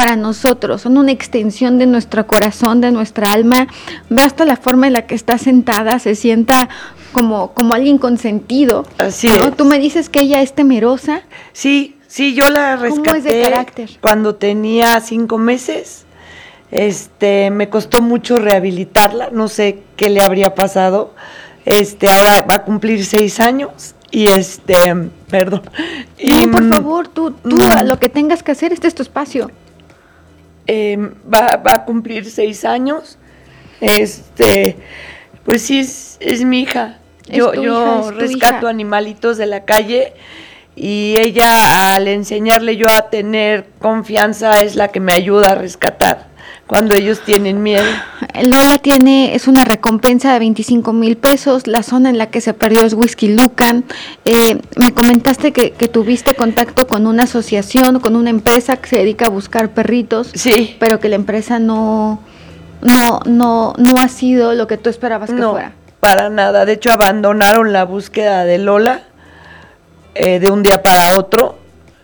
para nosotros, son una extensión de nuestro corazón, de nuestra alma. Ve hasta la forma en la que está sentada, se sienta como alguien consentido. Así ¿no? es. Tú me dices que ella es temerosa. Sí, yo la rescaté. ¿Cómo es de carácter? Cuando tenía 5 meses. Me costó mucho rehabilitarla, no sé qué le habría pasado. Ahora va a cumplir 6 años y perdón. No, por favor, tú lo que tengas que hacer, este es tu espacio. Va a cumplir 6 años. Pues sí, es mi hija. Yo rescato hija. Animalitos de la calle y ella, al enseñarle yo a tener confianza, es la que me ayuda a rescatar cuando ellos tienen miedo. Lola es una recompensa de 25,000 pesos. La zona en la que se perdió es Whisky Lucan. Me comentaste que tuviste contacto con una asociación, con una empresa que se dedica a buscar perritos. Sí. Pero que la empresa no ha sido lo que tú esperabas que fuera. Para nada. De hecho, abandonaron la búsqueda de Lola de un día para otro.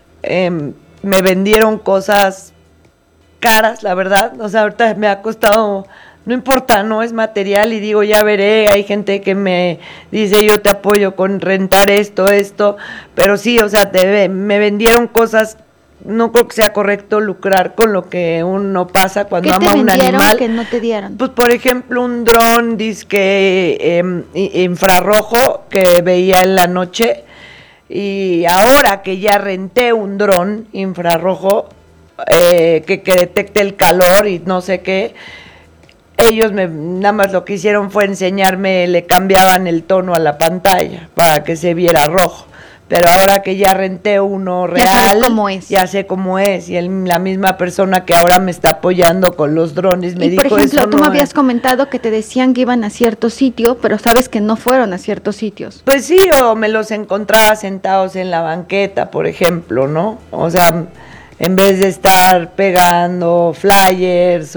Me vendieron cosas caras, la verdad. O sea, ahorita me ha costado, no importa, no es material, y digo, ya veré. Hay gente que me dice, yo te apoyo con rentar esto, pero sí, o sea, me vendieron cosas. No creo que sea correcto lucrar con lo que uno pasa cuando ama a un animal. ¿Qué te vendieron que no te dieron? Pues, por ejemplo, un dron disque infrarrojo que veía en la noche, y ahora que ya renté un dron infrarrojo que detecte el calor y no sé qué, ellos nada más lo que hicieron fue enseñarme, le cambiaban el tono a la pantalla para que se viera rojo. Pero ahora que ya renté uno real, ya sé cómo es. Y la misma persona que ahora me está apoyando con los drones me dijo, por ejemplo, tú me habías comentado que te decían que iban a cierto sitio, pero sabes que no fueron a ciertos sitios. Pues sí, o me los encontraba sentados en la banqueta, por ejemplo, ¿no? O sea, en vez de estar pegando flyers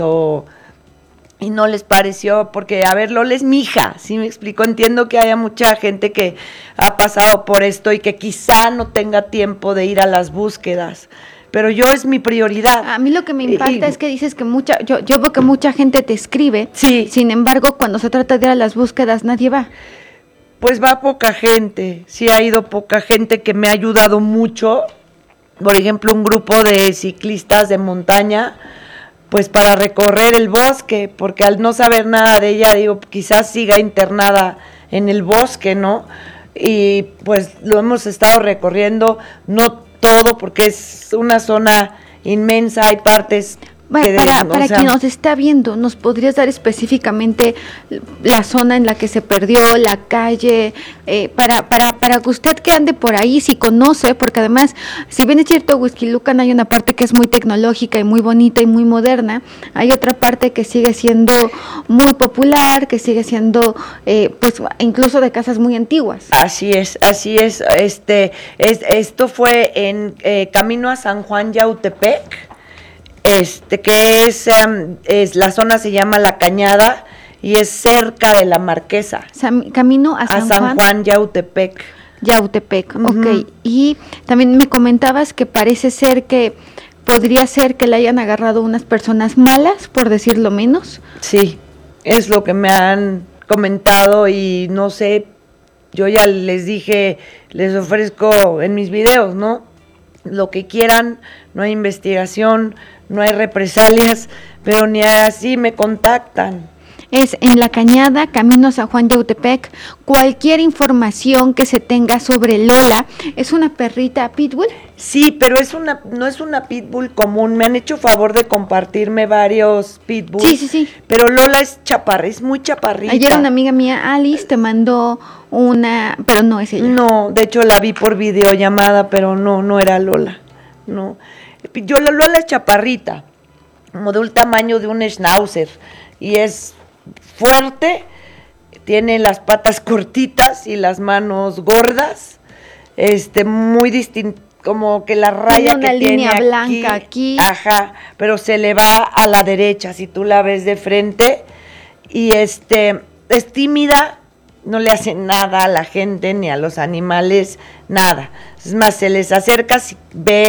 y no les pareció, porque, a ver, Lola es mi hija, ¿sí me explico? Entiendo que haya mucha gente que ha pasado por esto y que quizá no tenga tiempo de ir a las búsquedas, pero yo es mi prioridad. A mí lo que me impacta es que dices que yo veo que mucha gente te escribe, sí. Sin embargo, cuando se trata de ir a las búsquedas, nadie va. Pues va poca gente, sí ha ido poca gente que me ha ayudado mucho. Por ejemplo, un grupo de ciclistas de montaña, pues para recorrer el bosque, porque al no saber nada de ella, digo, quizás siga internada en el bosque, ¿no? Y pues lo hemos estado recorriendo, no todo, porque es una zona inmensa, hay partes... Bueno, para quien nos está viendo, ¿nos podrías dar específicamente la zona en la que se perdió, la calle, para que usted que ande por ahí, si conoce, porque además, si bien es cierto, Whisky Lucan hay una parte que es muy tecnológica y muy bonita y muy moderna, hay otra parte que sigue siendo muy popular, que sigue siendo, pues, incluso de casas muy antiguas. Así es. Esto fue en camino a San Juan Yautepec. Que es la zona se llama La Cañada y es cerca de La Marquesa. Camino a San Juan Yautepec. Ok. Y también me comentabas que parece ser que podría ser que le hayan agarrado unas personas malas, por decirlo menos. Sí, es lo que me han comentado y no sé, yo ya les dije, les ofrezco en mis videos, ¿no? Lo que quieran, no hay investigación, no hay represalias, pero ni así me contactan. Es en La Cañada, camino a San Juan Yautepec. Cualquier información que se tenga sobre Lola, ¿es una perrita pitbull? Sí, pero no es una pitbull común. Me han hecho favor de compartirme varios pitbulls. Sí. Pero Lola es muy chaparrita. Ayer una amiga mía, Alice, te mandó una, pero no es ella. No, de hecho la vi por videollamada, pero no era Lola. No. Lola es chaparrita, como de un tamaño de un schnauzer, y es fuerte, tiene las patas cortitas y las manos gordas, muy distinto, como que la raya tiene una que línea tiene blanca aquí. Ajá, pero se le va a la derecha, si tú la ves de frente, y es tímida, no le hace nada a la gente ni a los animales, nada. Es más, se les acerca, si ve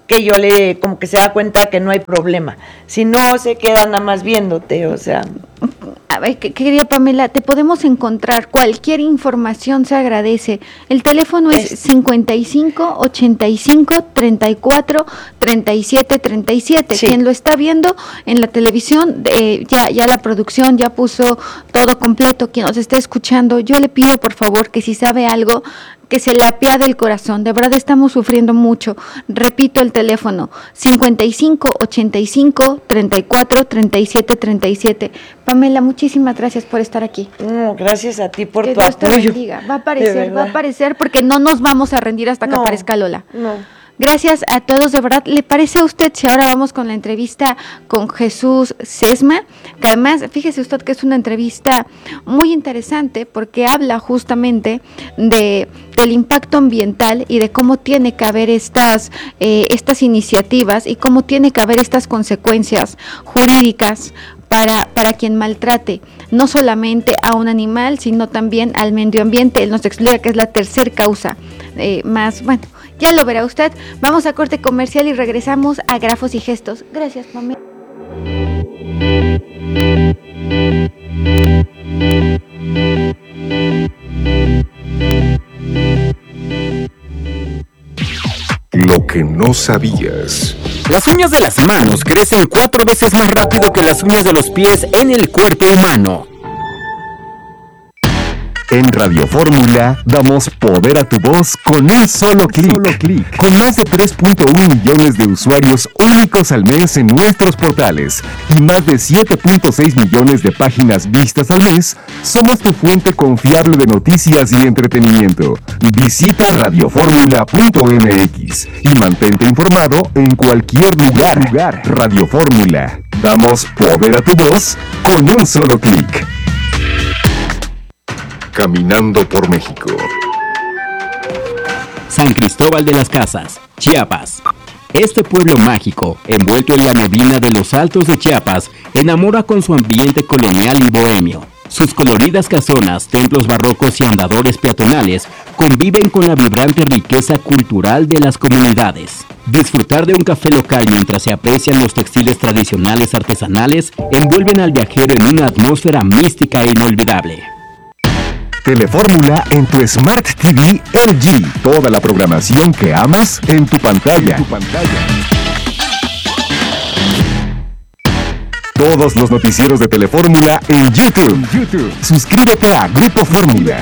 que yo le, como que se da cuenta que no hay problema. Si no, se queda nada más viéndote, o sea. A ver, querida Pamela, te podemos encontrar, cualquier información se agradece. El teléfono es 55 85 34 37 37. Sí. Quien lo está viendo en la televisión, ya la producción ya puso todo completo. Quien nos está escuchando, yo le pido por favor que si sabe algo, que se le apiade el corazón, de verdad estamos sufriendo mucho. Repito el teléfono, 55 85 34 37 37. Pamela, muchísimas gracias por estar aquí. Gracias a ti por que tu Dios apoyo. Te bendiga. Va a aparecer porque no nos vamos a rendir hasta que aparezca Lola. No. Gracias a todos, de verdad. ¿Le parece a usted si ahora vamos con la entrevista con Jesús Sesma? Que además, fíjese usted que es una entrevista muy interesante porque habla justamente del impacto ambiental y de cómo tiene que haber estas iniciativas y cómo tiene que haber estas consecuencias jurídicas para quien maltrate no solamente a un animal, sino también al medio ambiente. Él nos explica que es la tercera causa más, bueno, ya lo verá usted. Vamos a corte comercial y regresamos a Grafos y Gestos. Gracias, Pamela. Lo que no sabías. Las uñas de las manos crecen 4 veces más rápido que las uñas de los pies en el cuerpo humano. En Radio Fórmula damos poder a tu voz con un solo clic. Con más de 3.1 millones de usuarios únicos al mes en nuestros portales y más de 7.6 millones de páginas vistas al mes, somos tu fuente confiable de noticias y entretenimiento. Visita radioformula.mx y mantente informado en cualquier lugar. Radio Fórmula. Damos poder a tu voz con un solo clic. Caminando por México. San Cristóbal de las Casas, Chiapas. Este pueblo mágico, envuelto en la neblina de los altos de Chiapas, enamora con su ambiente colonial y bohemio. Sus coloridas casonas, templos barrocos y andadores peatonales conviven con la vibrante riqueza cultural de las comunidades. Disfrutar de un café local mientras se aprecian los textiles tradicionales artesanales envuelven al viajero en una atmósfera mística e inolvidable. Telefórmula en tu Smart TV LG. Toda la programación que amas en tu pantalla. Todos los noticieros de Telefórmula en YouTube. Suscríbete a Grupo Fórmula.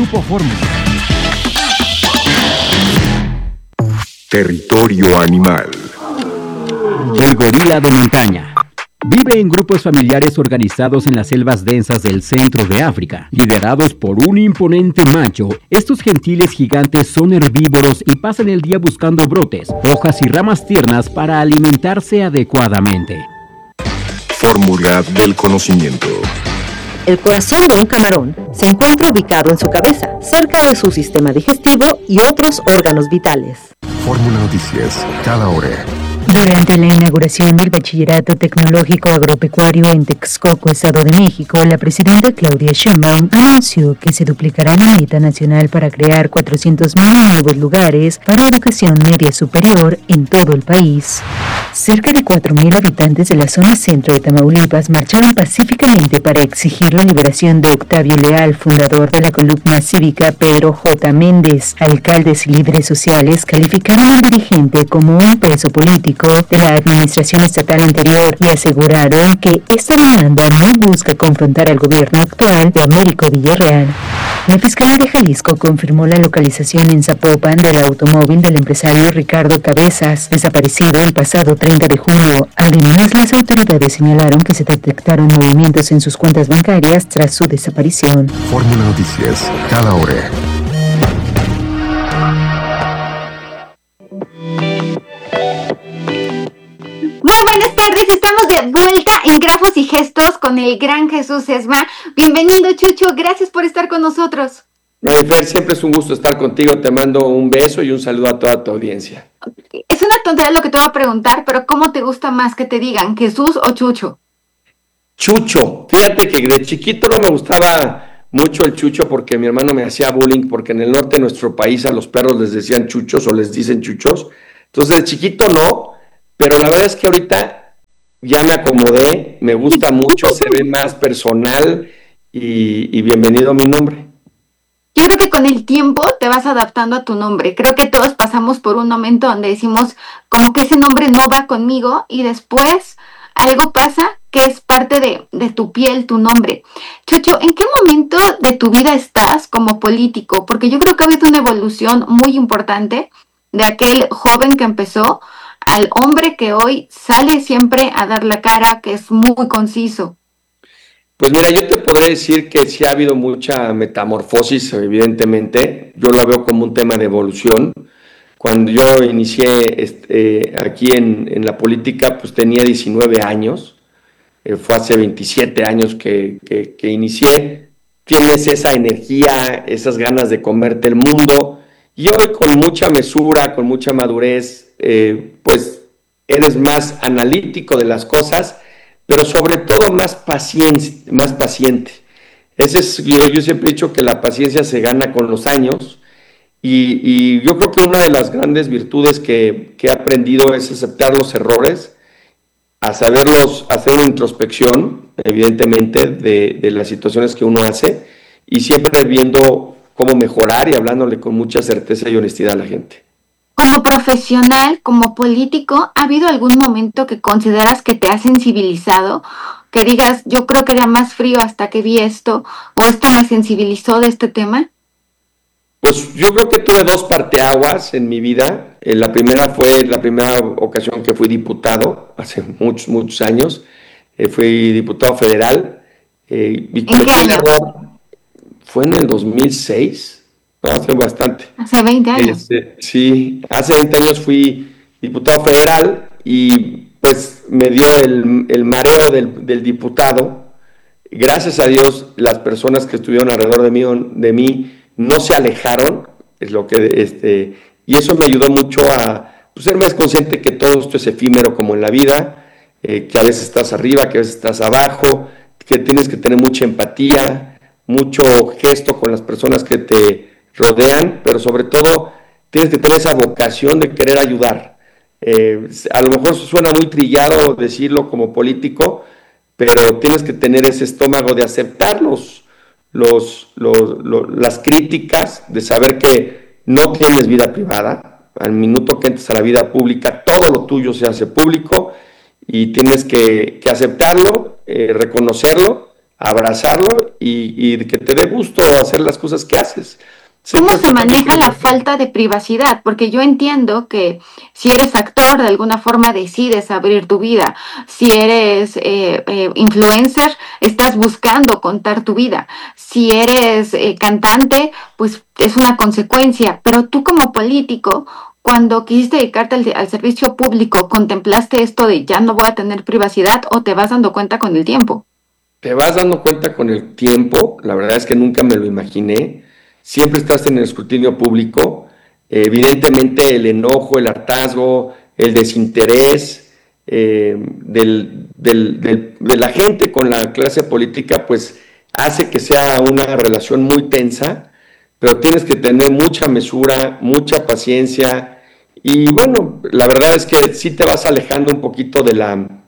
Territorio animal. El gorila de montaña. Vive en grupos familiares organizados en las selvas densas del centro de África. Liderados por un imponente macho, estos gentiles gigantes son herbívoros y pasan el día buscando brotes, hojas y ramas tiernas para alimentarse adecuadamente. Fórmula del conocimiento. El corazón de un camarón se encuentra ubicado en su cabeza, cerca de su sistema digestivo y otros órganos vitales. Fórmula Noticias, cada hora. Durante la inauguración del Bachillerato Tecnológico Agropecuario en Texcoco, Estado de México, la presidenta Claudia Sheinbaum anunció que se duplicará la meta nacional para crear 400,000 nuevos lugares para educación media superior en todo el país. Cerca de 4,000 habitantes de la zona centro de Tamaulipas marcharon pacíficamente para exigir la liberación de Octavio Leal, fundador de la columna cívica Pedro J. Méndez. Alcaldes y líderes sociales calificaron al dirigente como un preso político de la administración estatal anterior y aseguraron que esta demanda no busca confrontar al gobierno actual de Américo Villarreal. La Fiscalía de Jalisco confirmó la localización en Zapopan del automóvil del empresario Ricardo Cabezas, desaparecido el pasado 30 de julio. Además, las autoridades señalaron que se detectaron movimientos en sus cuentas bancarias tras su desaparición. Fórmula Noticias, cada hora. De vuelta en Grafos y Gestos con el gran Jesús Sesma. Bienvenido, Chucho, gracias por estar con nosotros. Fer, siempre es un gusto estar contigo, te mando un beso y un saludo a toda tu audiencia. Es una tontería lo que te voy a preguntar, pero ¿cómo te gusta más que te digan, Jesús o Chucho? Chucho, fíjate que de chiquito no me gustaba mucho el Chucho porque mi hermano me hacía bullying, porque en el norte de nuestro país a los perros les decían chuchos o les dicen chuchos. Entonces, de chiquito no, pero la verdad es que ahorita ya me acomodé, me gusta mucho, se ve más personal y bienvenido a mi nombre. Yo creo que con el tiempo te vas adaptando a tu nombre. Creo que todos pasamos por un momento donde decimos como que ese nombre no va conmigo y después algo pasa que es parte de tu piel, tu nombre. Chucho, ¿en qué momento de tu vida estás como político? Porque yo creo que ha habido una evolución muy importante de aquel joven que empezó al hombre que hoy sale siempre a dar la cara, que es muy conciso. Pues mira, yo te podría decir que sí ha habido mucha metamorfosis, evidentemente. Yo lo veo como un tema de evolución. Cuando yo inicié aquí en la política, pues tenía 19 años. Fue hace 27 años que inicié. Tienes esa energía, esas ganas de comerte el mundo. Y hoy con mucha mesura, con mucha madurez, pues eres más analítico de las cosas, pero sobre todo más paciente. Yo siempre he dicho que la paciencia se gana con los años y yo creo que una de las grandes virtudes que he aprendido es aceptar los errores, a saberlos, hacer una introspección, evidentemente, de las situaciones que uno hace y siempre viendo cómo mejorar y hablándole con mucha certeza y honestidad a la gente. Como profesional, como político, ¿ha habido algún momento que consideras que te ha sensibilizado? Que digas, yo creo que era más frío hasta que vi esto, o esto me sensibilizó de este tema. Pues yo creo que tuve dos parteaguas en mi vida. La primera fue la primera ocasión que fui diputado, hace muchos años. Fui diputado federal. ¿En qué año? Fue en el 2006. Hace bastante. Hace 20 años. Sí, hace 20 años fui diputado federal y pues me dio el mareo del diputado. Gracias a Dios, las personas que estuvieron alrededor de mí no se alejaron, y eso me ayudó mucho a ser más consciente que todo esto es efímero como en la vida, que a veces estás arriba, que a veces estás abajo, que tienes que tener mucha empatía, mucho gesto con las personas que te rodean, pero sobre todo tienes que tener esa vocación de querer ayudar. A lo mejor suena muy trillado decirlo como político, pero tienes que tener ese estómago de aceptar las críticas, de saber que no tienes vida privada. Al minuto que entres a la vida pública, todo lo tuyo se hace público y tienes que aceptarlo, reconocerlo, abrazarlo y que te dé gusto hacer las cosas que haces. ¿Cómo se maneja la falta de privacidad? Porque yo entiendo que si eres actor, de alguna forma decides abrir tu vida. Si eres influencer, estás buscando contar tu vida. Si eres cantante, pues es una consecuencia. Pero tú como político, cuando quisiste dedicarte al servicio público, ¿contemplaste esto de ya no voy a tener privacidad o te vas dando cuenta con el tiempo? Te vas dando cuenta con el tiempo. La verdad es que nunca me lo imaginé. Siempre estás en el escrutinio público, evidentemente el enojo, el hartazgo, el desinterés de la gente con la clase política, pues hace que sea una relación muy tensa, pero tienes que tener mucha mesura, mucha paciencia y bueno, la verdad es que sí te vas alejando un poquito de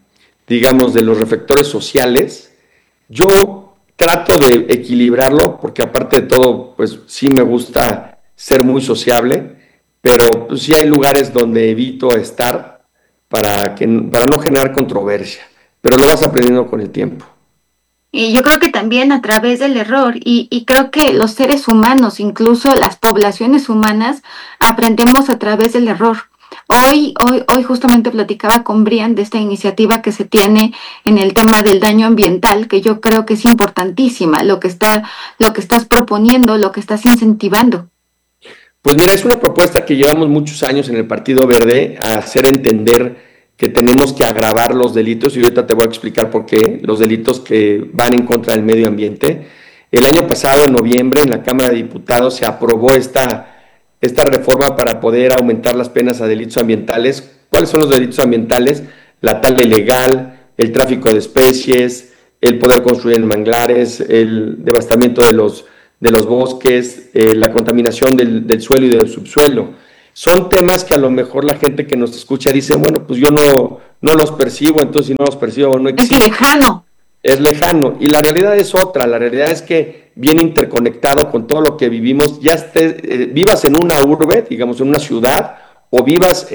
los reflectores sociales. Yo trato de equilibrarlo porque aparte de todo, pues sí me gusta ser muy sociable, pero pues, sí hay lugares donde evito estar para no generar controversia, pero lo vas aprendiendo con el tiempo. Y yo creo que también a través del error, y creo que los seres humanos, incluso las poblaciones humanas, aprendemos a través del error. Hoy justamente platicaba con Brian de esta iniciativa que se tiene en el tema del daño ambiental, que yo creo que es importantísima, lo que estás proponiendo, lo que estás incentivando. Pues mira, es una propuesta que llevamos muchos años en el Partido Verde, a hacer entender que tenemos que agravar los delitos, y ahorita te voy a explicar por qué, los delitos que van en contra del medio ambiente. El año pasado, en noviembre, en la Cámara de Diputados se aprobó esta reforma para poder aumentar las penas a delitos ambientales. ¿Cuáles son los delitos ambientales? La tala ilegal, el tráfico de especies, el poder construir en manglares, el devastamiento de los bosques, la contaminación del suelo y del subsuelo. Son temas que a lo mejor la gente que nos escucha dice, bueno, pues yo no los percibo, entonces si no los percibo no existe. Es lejano. Es lejano, y la realidad es otra. La realidad es que viene interconectado con todo lo que vivimos, vivas en una urbe, digamos en una ciudad, o vivas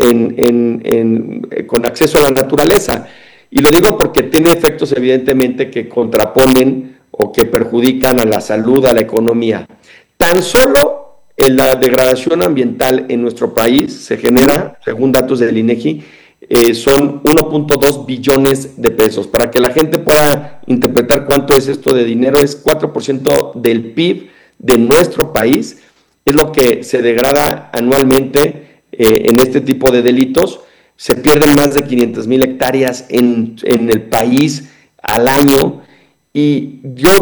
con acceso a la naturaleza. Y lo digo porque tiene efectos evidentemente que contraponen o que perjudican a la salud, a la economía. Tan solo en la degradación ambiental en nuestro país se genera, según datos del INEGI, son 1.2 billones de pesos. Para que la gente pueda interpretar cuánto es esto de dinero, es 4% del PIB de nuestro país, es lo que se degrada anualmente en este tipo de delitos. Se pierden más de 500,000 hectáreas en el país al año, y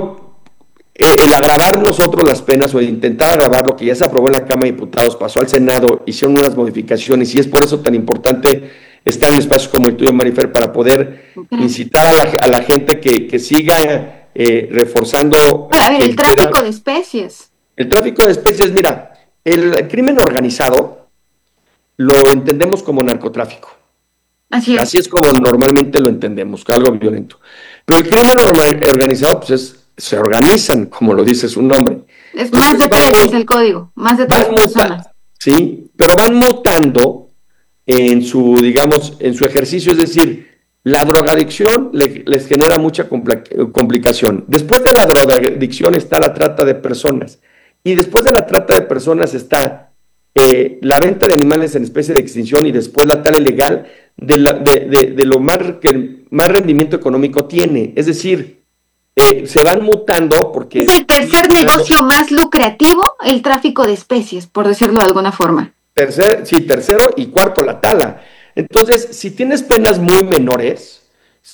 el agravar nosotros las penas, o el intentar agravar lo que ya se aprobó en la Cámara de Diputados, pasó al Senado, hicieron unas modificaciones, y es por eso tan importante estar en espacios como el tuyo, Marifer, para poder incitar a la gente que siga reforzando. A ver, el tráfico de especies. El tráfico de especies, mira, el crimen organizado lo entendemos como narcotráfico. Así es como normalmente lo entendemos, algo violento. Pero el crimen organizado, pues se organizan, como lo dice su nombre. Es más de tres, es el código, más de tres personas. Sí, pero van mutando en su ejercicio, es decir, la drogadicción les genera mucha complicación. Después de la drogadicción está la trata de personas, y después de la trata de personas está la venta de animales en especie de extinción, y después la tala ilegal de lo que más rendimiento económico tiene. Es decir, se van mutando porque... Es el tercer negocio más lucrativo, el tráfico de especies, por decirlo de alguna forma. Tercero y cuarto, la tala. Entonces, si tienes penas muy menores,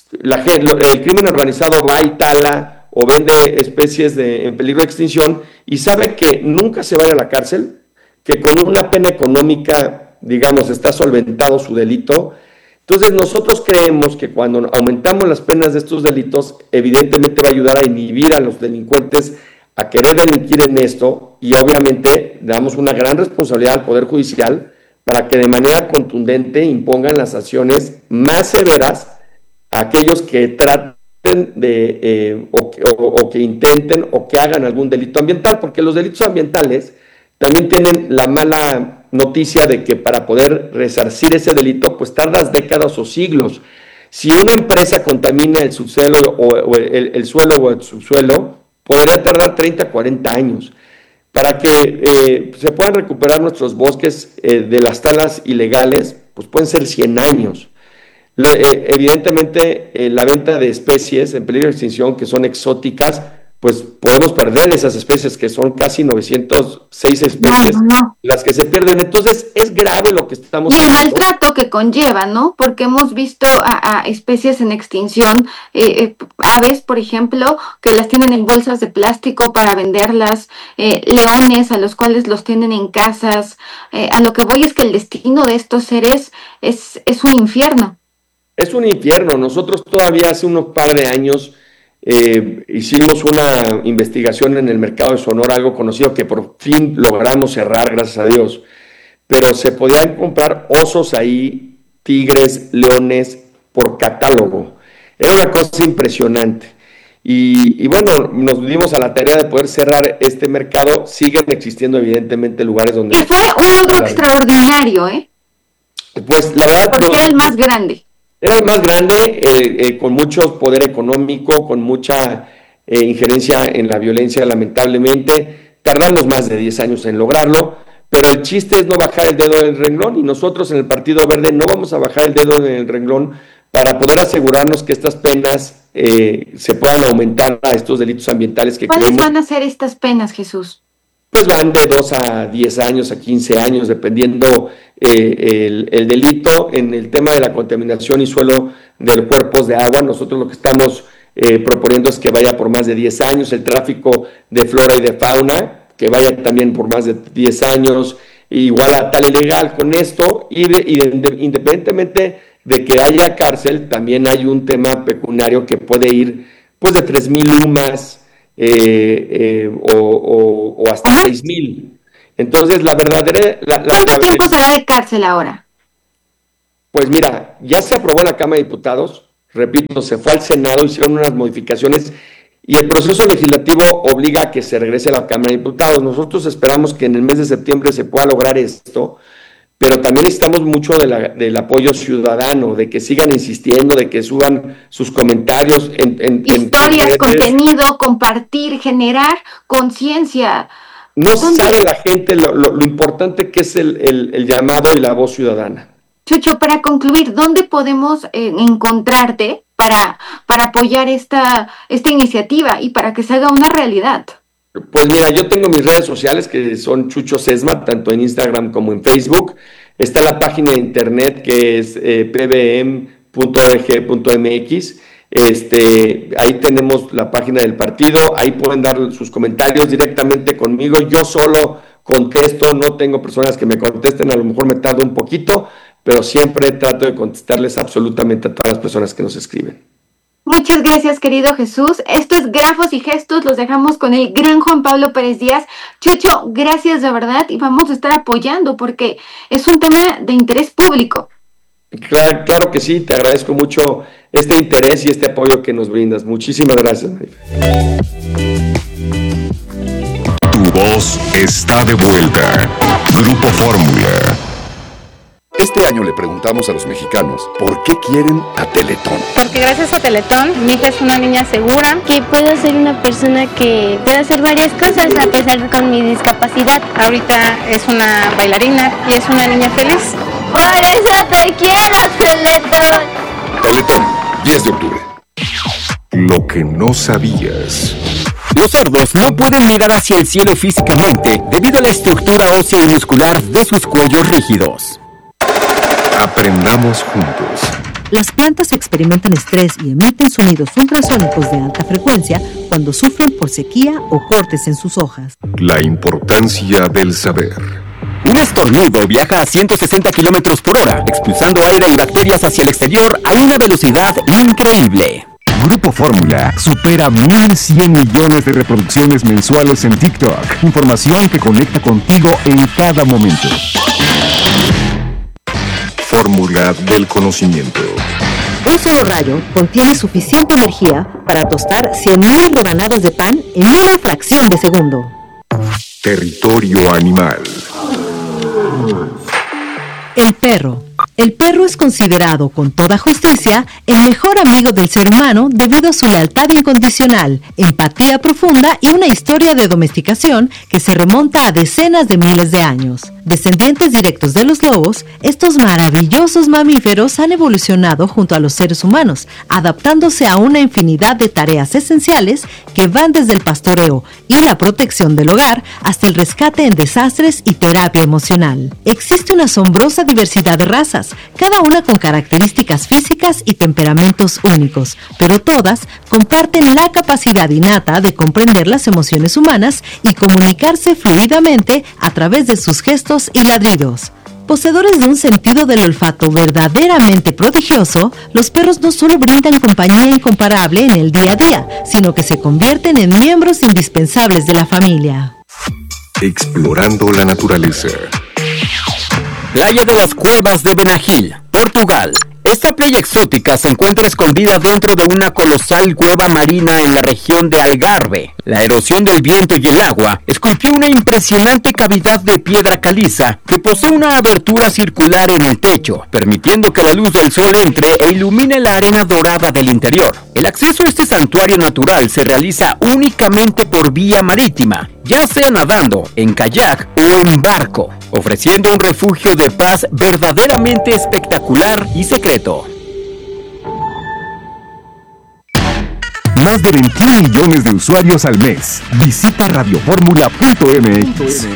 el crimen organizado va y tala o vende especies en peligro de extinción, y sabe que nunca se va a ir a la cárcel, que con una pena económica, digamos, está solventado su delito. Entonces nosotros creemos que cuando aumentamos las penas de estos delitos, evidentemente va a ayudar a inhibir a los delincuentes a querer delinquir en esto, y obviamente damos una gran responsabilidad al Poder Judicial para que de manera contundente impongan las sanciones más severas a aquellos que traten o que intenten o que hagan algún delito ambiental, porque los delitos ambientales también tienen la mala noticia de que para poder resarcir ese delito, pues tardas décadas o siglos. Si una empresa contamina el subsuelo o el suelo o el subsuelo, podría tardar 30, 40 años. Para que se puedan recuperar nuestros bosques de las talas ilegales, pues pueden ser 100 años. Evidentemente, la venta de especies en peligro de extinción que son exóticas, pues podemos perder esas especies, que son casi 906 especies, las que se pierden. Entonces es grave lo que estamos haciendo. Y el maltrato que conlleva, ¿no? Porque hemos visto a especies en extinción, aves, por ejemplo, que las tienen en bolsas de plástico para venderlas, leones a los cuales los tienen en casas. A lo que voy es que el destino de estos seres es un infierno. Es un infierno. Nosotros todavía hace unos par de años hicimos una investigación en el mercado de Sonora, algo conocido que por fin logramos cerrar, gracias a Dios, pero se podían comprar osos ahí, tigres, leones, por catálogo. Era una cosa impresionante. Y bueno, nos dimos a la tarea de poder cerrar este mercado. Siguen existiendo evidentemente lugares donde... Y fue un logro extraordinario, ¿eh? Pues la verdad... Porque era el más grande. Era el más grande, con mucho poder económico, con mucha injerencia en la violencia, lamentablemente. Tardamos más de 10 años en lograrlo, pero el chiste es no bajar el dedo del renglón, y nosotros en el Partido Verde no vamos a bajar el dedo del renglón para poder asegurarnos que estas penas se puedan aumentar a estos delitos ambientales que ¿Cuáles van a ser estas penas, Jesús? Pues van de 2 a 10 años, a 15 años, dependiendo el delito. En el tema de la contaminación y suelo de los cuerpos de agua, nosotros lo que estamos proponiendo es que vaya por más de 10 años. El tráfico de flora y de fauna, que vaya también por más de 10 años, igual a tal ilegal. Con esto, independientemente de que haya cárcel, también hay un tema pecuniario que puede ir pues de 3,000 UMAS o hasta 6,000. Entonces, la verdadera... ¿Cuánto tiempo será de cárcel ahora? Pues mira, ya se aprobó en la Cámara de Diputados, repito, se fue al Senado, hicieron unas modificaciones y el proceso legislativo obliga a que se regrese a la Cámara de Diputados. Nosotros esperamos que en el mes de septiembre se pueda lograr esto, pero también necesitamos mucho del apoyo ciudadano, de que sigan insistiendo, de que suban sus comentarios. Historias, contenido, compartir, generar conciencia. No sabe la gente lo importante que es el llamado y la voz ciudadana. Chucho, para concluir, ¿dónde podemos encontrarte para apoyar esta iniciativa y para que se haga una realidad? Pues mira, yo tengo mis redes sociales que son Chucho Sesma, tanto en Instagram como en Facebook. Está la página de internet que es pbm.org.mx. Ahí tenemos la página del partido, ahí pueden dar sus comentarios directamente conmigo. Yo solo contesto, no tengo personas que me contesten, a lo mejor me tardo un poquito, pero siempre trato de contestarles absolutamente a todas las personas que nos escriben. Muchas gracias, querido Jesús. Esto es Grafos y Gestos, los dejamos con el gran Juan Pablo Pérez Díaz. Chucho, gracias de verdad y vamos a estar apoyando porque es un tema de interés público. Claro que sí, te agradezco mucho este interés y este apoyo que nos brindas. Muchísimas gracias, Marifer. Tu voz está de vuelta. Grupo Fórmula. Este año le preguntamos a los mexicanos por qué quieren a Teletón. Porque gracias a Teletón, mi hija es una niña segura. Que puedo ser una persona que puede hacer varias cosas a pesar con mi discapacidad. Ahorita es una bailarina y es una niña feliz. Por eso te quiero, Teletón. Teletón, 10 de octubre. Lo que no sabías. Los sordos no pueden mirar hacia el cielo físicamente debido a la estructura ósea y muscular de sus cuellos rígidos. Aprendamos juntos. Las plantas experimentan estrés y emiten sonidos ultrasónicos de alta frecuencia cuando sufren por sequía o cortes en sus hojas. La importancia del saber. Un estornudo viaja a 160 kilómetros por hora, expulsando aire y bacterias hacia el exterior a una velocidad increíble. Grupo Fórmula supera 1.100 millones de reproducciones mensuales en TikTok. Información que conecta contigo en cada momento. Fórmula del conocimiento. Un solo rayo contiene suficiente energía para tostar 100.000 rebanadas de pan en una fracción de segundo. Territorio animal. El perro. El perro es considerado con toda justicia el mejor amigo del ser humano debido a su lealtad incondicional, empatía profunda y una historia de domesticación que se remonta a decenas de miles de años. Descendientes directos de los lobos, estos maravillosos mamíferos han evolucionado junto a los seres humanos, adaptándose a una infinidad de tareas esenciales que van desde el pastoreo y la protección del hogar hasta el rescate en desastres y terapia emocional. Existe una asombrosa diversidad de razas, cada una con características físicas y temperamentos únicos, pero todas comparten la capacidad innata de comprender las emociones humanas y comunicarse fluidamente a través de sus gestos y ladridos. Poseedores de un sentido del olfato verdaderamente prodigioso, los perros no solo brindan compañía incomparable en el día a día, sino que se convierten en miembros indispensables de la familia. Explorando la naturaleza. Playa de las Cuevas de Benagil, Portugal. Esta playa exótica se encuentra escondida dentro de una colosal cueva marina en la región de Algarve. La erosión del viento y el agua esculpió una impresionante cavidad de piedra caliza que posee una abertura circular en el techo, permitiendo que la luz del sol entre e ilumine la arena dorada del interior. El acceso a este santuario natural se realiza únicamente por vía marítima, ya sea nadando, en kayak o en barco, ofreciendo un refugio de paz verdaderamente espectacular y secreto. Más de 21 millones de usuarios al mes. Visita radioformula.mx.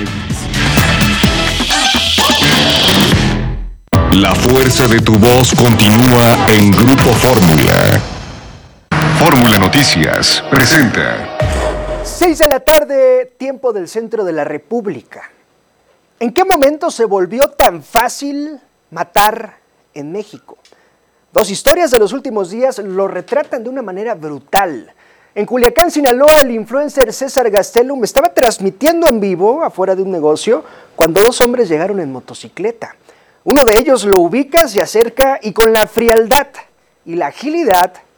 La fuerza de tu voz continúa en Grupo Fórmula. Fórmula Noticias presenta. 6 de la tarde, tiempo del centro de la República. ¿En qué momento se volvió tan fácil matar en México? Dos historias de los últimos días lo retratan de una manera brutal. En Culiacán, Sinaloa, el influencer César Gastelum estaba transmitiendo en vivo afuera de un negocio cuando 2 hombres llegaron en motocicleta. Uno de ellos lo ubica, se acerca y con la frialdad y la agilidad